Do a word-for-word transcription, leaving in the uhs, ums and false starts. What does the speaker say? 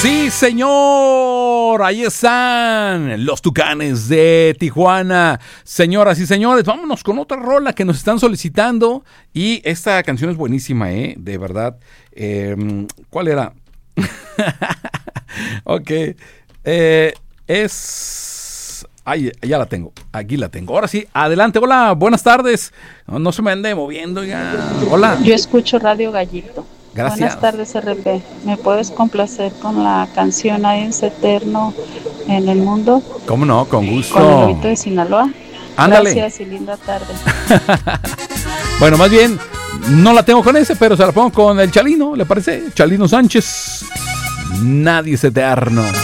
Sí, señor, ahí están los Tucanes de Tijuana. Señoras y señores, vámonos con otra rola que nos están solicitando. Y esta canción es buenísima, ¿eh? De verdad. Eh, ¿Cuál era? Ok. Eh, es... Ay, ya la tengo. Aquí la tengo. Ahora sí, adelante. Hola, buenas tardes. No, no se me ande moviendo ya. Hola. Yo escucho Radio Gallito. Gracias. Buenas tardes, R P. ¿Me puedes complacer con la canción Nadie es Eterno en el Mundo? ¿Cómo no? Con gusto. Con el lobito de Sinaloa. Ándale. Gracias y linda tarde. Bueno, más bien, no la tengo con ese, pero se la pongo con el Chalino, ¿le parece? Chalino Sánchez. Nadie es eterno.